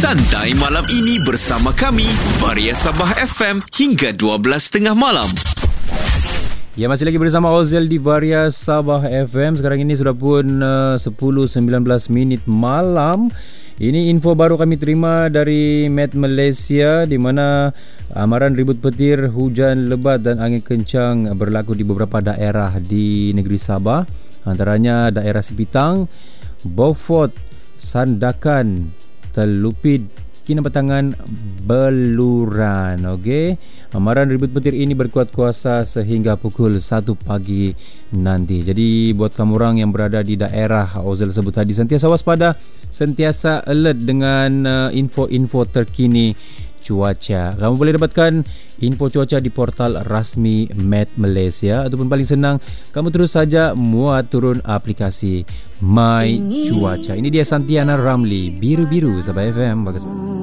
Santai malam ini bersama kami, Varia Sabah FM hingga 12.30 malam. Ya, masih lagi bersama Ozel di Varia Sabah FM. Sekarang ini sudah pun 10.19 malam. Ini info baru kami terima dari Met Malaysia, di mana amaran ribut petir, hujan lebat dan angin kencang berlaku di beberapa daerah di negeri Sabah. Antaranya daerah Sipitang, Beaufort, Sandakan, Telupid, Kinabatangan, Beluran. Okey. Amaran ribut petir ini berkuat kuasa sehingga pukul 1 pagi nanti. Jadi buat kamu orang yang berada di daerah Ozel sebut tadi, sentiasa waspada, sentiasa alert dengan info-info terkini cuaca. Kamu boleh dapatkan info cuaca di portal rasmi Met Malaysia, ataupun paling senang kamu terus saja muat turun aplikasi My Cuaca. Ini dia Santiana Ramli, Biru-Biru Sabah FM. Bagus.